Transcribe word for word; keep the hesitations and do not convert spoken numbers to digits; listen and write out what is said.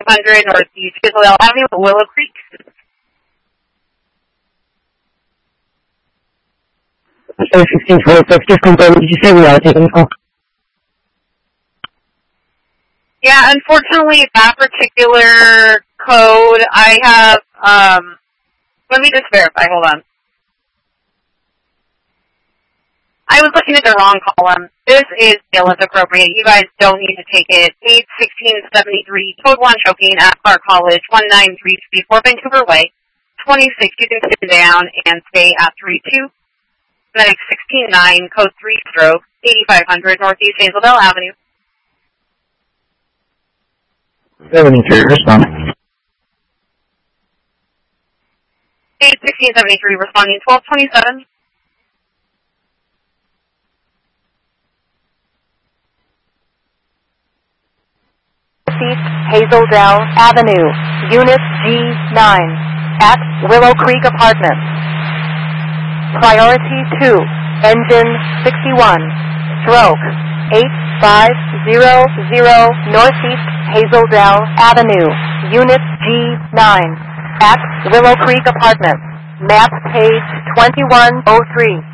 hundred Northeast Hazeldale Avenue, Willow Creek. So sixteen forty-six, just confirm, did you say we are taking the call? Yeah, unfortunately, that particular code, I have, um, let me just verify, hold on. I was looking at the wrong column. This is still appropriate. You guys don't need to take it. eight sixteen seventy-three, code one choking at Clark College, one nine three three four Vancouver Way. twenty-six, you can sit down and stay at three two. Medic sixteen nine, code three stroke, eighty-five hundred Northeast Hazeldale Avenue. seventy-three, respond. eight sixteen seventy-three, responding twelve twenty-seven. Hazeldale Avenue, Unit G nine, at Willow Creek Apartments. Priority two, engine sixty-one, stroke eight five zero zero Northeast Hazeldale Avenue, Unit G nine, at Willow Creek Apartments. Map page twenty-one oh three.